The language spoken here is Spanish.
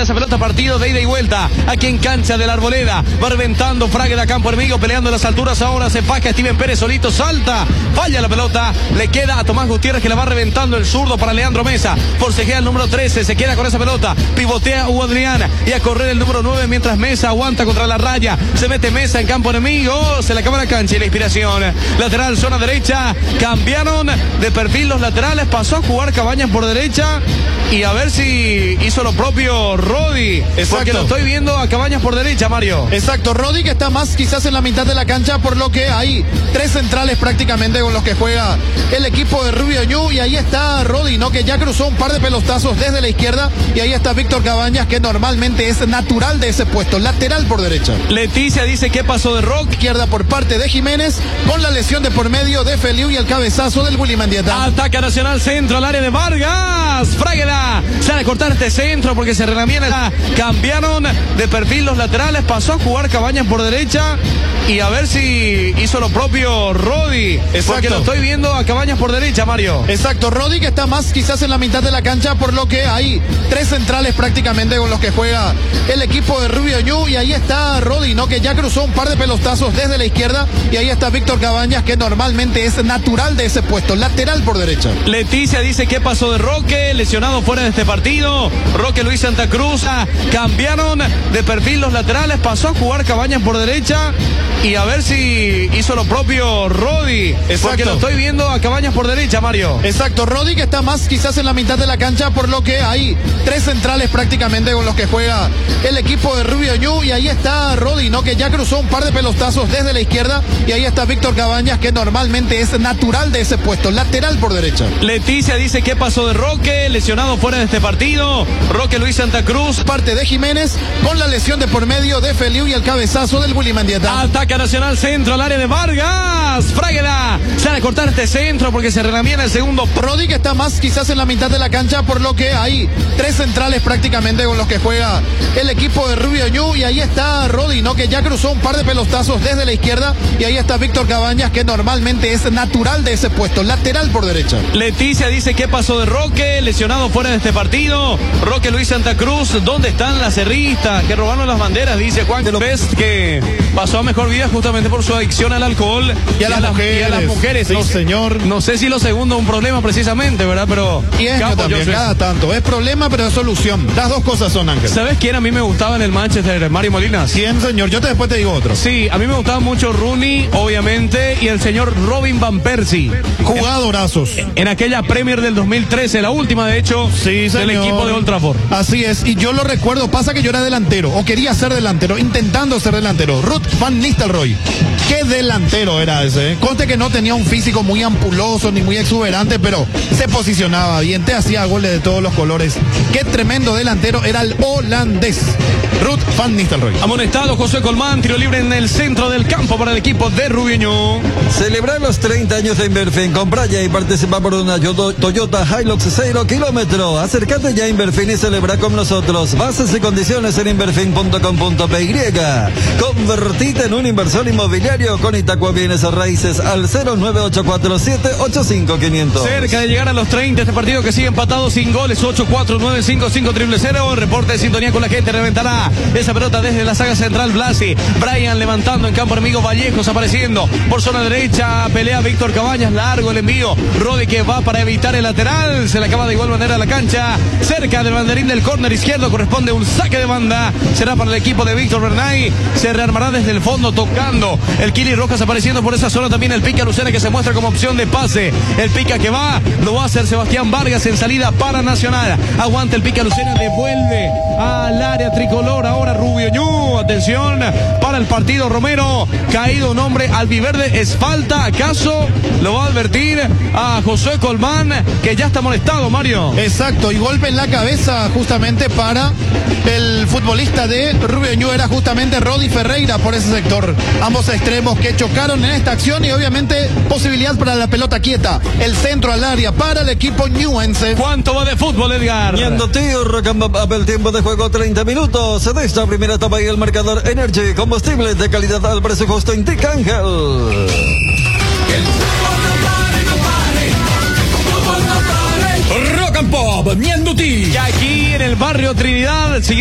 esa pelota, partido de ida y vuelta. Aquí en cancha de la Arboleda. Va reventando Fragueda, campo enemigo, peleando en las alturas. Ahora se faja Steven Pérez solito, salta. Falla la pelota. Le queda a Tomás Gutiérrez, que la va reventando el zurdo para Leandro Mesa. Forcejea el número 13. Se queda con esa pelota. Pivotea Hugo Adrián. Y a correr el número 9 mientras Mesa aguanta contra la raya. Se mete Mesa en campo enemigo. Se le acaba la cancha y la inspiración. Lateral, zona derecha. Cambiaron de perfil los laterales. Pasó a jugar Cabañas por derecha. Y a ver si hizo lo propio Rodi. Exacto. Porque lo estoy viendo a Cabañas por derecha, Mario. Exacto, Rodi, que está más quizás en la mitad de la cancha, por lo que hay tres centrales prácticamente con los que juega el equipo de Rubio Ñu. Y ahí está Rodi, ¿no? Que ya cruzó un par de pelotazos desde la izquierda. Y ahí está Víctor Cabañas, que normalmente es natural de ese puesto, lateral por derecha. Leticia dice: ¿qué pasó de Rock? Izquierda por parte de Jiménez, con la lesión de por medio de Feliu y el cabezazo del Willy Mendieta. Ataca Nacional, centro al área de Vargas. Fragueda sale a cortar este centro porque se relamiena. Cambiaron de perfil los laterales. Pasó a jugar Cabañas por derecha. Y a ver si hizo lo propio Rodi. Exacto. Porque lo estoy viendo a Cabañas por derecha, Mario. Exacto, Rodi, que está más quizás en la mitad de la cancha, por lo que hay tres centrales prácticamente con los que juega el equipo de Rubio Ñu. Y ahí está Rodi, ¿no? Que ya cruzó un par de pelotazos desde la izquierda. Y ahí está Víctor Cabañas, que normalmente es natural de ese puesto, lateral por derecha. Leticia dice: ¿qué pasó de Roque? Lesionado fuera de este partido. Roque Luis Santa Cruz. Cambiaron de perfil los laterales. Pasó a jugar Cabañas por derecha. Y a ver si hizo lo propio Rodi. Exacto. Porque lo estoy viendo a Cabañas por derecha, Mario. Exacto, Rodi, que está más quizás en la mitad de la cancha, por lo que hay tres centrales prácticamente con los que juega el equipo de Rubio Ñu. Y ahí está Rodi, ¿no? Que ya cruzó un par de pelotazos desde la izquierda. Y ahí está Víctor Cabañas, que normalmente es natural de ese puesto, lateral por derecha. Leticia dice: ¿qué pasó de Roque? Lesionado fuera de este partido. Roque Luis Santa Cruz. Parte de Jiménez, con la lesión de por medio de Feliu y el cabezazo del Willy Mendieta. Ataca Nacional, centro al área de Vargas. Fragueda sale a cortar este centro porque se relamiena el segundo. Rodi, que está más quizás en la mitad de la cancha, por lo que hay tres centrales prácticamente con los que juega el equipo de Rubio Ñu. Y ahí está Rodi, ¿no? Que ya cruzó un par de pelotazos desde la izquierda. Y ahí está Víctor Cabañas, que normalmente es natural de ese puesto, lateral por derecha. Leticia dice: ¿qué pasó de Roque? Lesionado fuera de este partido. Roque Luis Santa Cruz. ¿Dónde están las cerristas que robaron las banderas? Dice Juan López, que pasó a mejor vida justamente por su adicción al alcohol y a las mujeres. Sí, no, señor. No sé si lo segundo es un problema precisamente, ¿verdad? Pero y es que también, cada tanto. Es problema, pero es solución. Las dos cosas son, Ángel. ¿Sabes quién a mí me gustaba en el Manchester? Mario Molinas. ¿Quién, señor? Yo después te digo otro. Sí, a mí me gustaba mucho Rooney, obviamente, y el señor Robin Van Persie. Jugadorazos. En aquella Premier del 2013, la última, de hecho, sí, del equipo de Old Trafford. Así es, y yo lo recuerdo. Pasa que yo era delantero, o quería ser delantero, intentando ser delantero. Ruud van Nistelrooy. Qué delantero era ese, ¿eh? Conste que no tenía un físico muy ampuloso ni muy exuberante, pero se posicionaba bien, te hacía goles de todos los colores. Qué tremendo delantero era el holandés Ruud van Nistelrooy. Amonestado José Colmán, tiro libre en el centro del campo para el equipo de Rubio Ñu. Celebrar los 30 años de Inverfin. Compra ya y participa por una Toyota Hilux 0 kilómetro. Acércate ya a Inverfin y celebra con nosotros. Bases y condiciones en inverfin.com.py. Convertite en un inversor inmobiliario con Itacua Bienes Raíces al 098478550. Cerca de llegar a los 30, este partido que sigue empatado sin goles. 8495500. Reporte de sintonía con la gente. Reventará esa pelota desde la saga central. Blasi, Brian levantando en campo enemigo. Vallejos apareciendo por zona derecha. Pelea Víctor Cabañas. Largo el envío. Rodi, que va para evitar el lateral. Se le acaba de igual manera a la cancha. Cerca del banderín del córner izquierdo. Corresponde un saque de banda. Será para el equipo de Víctor Bernay. Se rearmará desde el fondo tocando. El Kili Rojas apareciendo por esa zona. También el Pica Lucena, que se muestra como opción de pase. El Pica que va. Lo va a hacer Sebastián Vargas en salida para Nacional. Aguanta el Pica Lucena. Devuelve al área tricolor. Ahora Rubio Ñu. Atención para el partido. Romero. Caído un hombre albiverde. ¿Es falta acaso? Lo va a advertir a José Colmán, que ya está molestado, Mario. Exacto. Y golpe en la cabeza justamente para el futbolista de Rubio Ñu. Era justamente Rodi Ferreira por ese sector. Ambos extremos que chocaron en esta acción y obviamente posibilidad para la pelota quieta. El centro al área para el equipo ñuense. ¿Cuánto va de fútbol, Edgar? Yendo tío, el tiempo de juego 30 minutos de esta primera etapa y el marcador Energy, combustible de calidad al precio justo, indica Ángel. Rock and Pop, Mienduti. Y aquí en el barrio Trinidad sigue